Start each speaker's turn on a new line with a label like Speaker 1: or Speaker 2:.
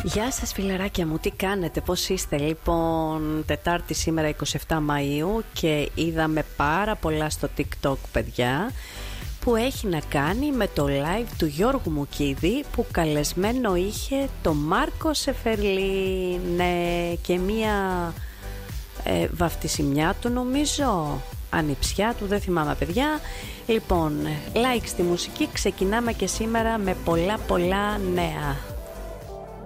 Speaker 1: Γεια σας φιλεράκια μου, τι κάνετε, πώς είστε? Λοιπόν, Τετάρτη σήμερα 27 Μαΐου και είδαμε πάρα πολλά στο TikTok, παιδιά, που έχει να κάνει με το live του Γιώργου Μουκίδη, που καλεσμένο είχε το Μάρκο Σεφερλή, ναι, και μία βαφτισιμιά του, νομίζω, ανιψιά του, δεν θυμάμαι, παιδιά. Λοιπόν, like στη μουσική, ξεκινάμε και σήμερα με πολλά νέα.